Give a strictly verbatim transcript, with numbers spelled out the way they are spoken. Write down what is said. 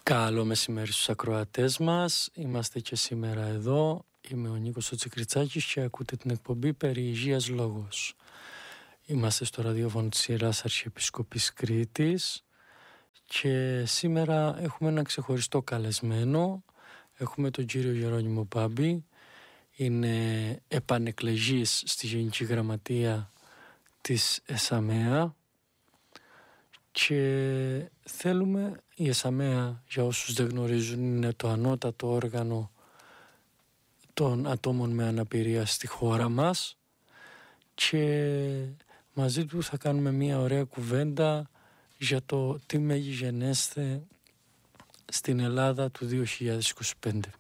Καλό μεσημέρι στους ακροατές μας. Είμαστε και σήμερα εδώ. Είμαι ο Νίκος ο Τσικριτσάκης και ακούτε την εκπομπή περί υγείας λόγος. Είμαστε στο ραδιόφωνο της Ιεράς Αρχιεπισκοπής Κρήτης και σήμερα έχουμε ένα ξεχωριστό καλεσμένο. Έχουμε τον κύριο Γερόνιμο Πάμπη. Είναι επανεκλεγής στη Γενική Γραμματεία της ΕΣΑΜΕΑ και θέλουμε, η ΕΣΑΜΕΑ, για όσους δεν γνωρίζουν, είναι το ανώτατο όργανο των ατόμων με αναπηρία στη χώρα μας και μαζί του θα κάνουμε μια ωραία κουβέντα για το τι μέγι γενέστε στην Ελλάδα του δύο χιλιάδες είκοσι πέντε.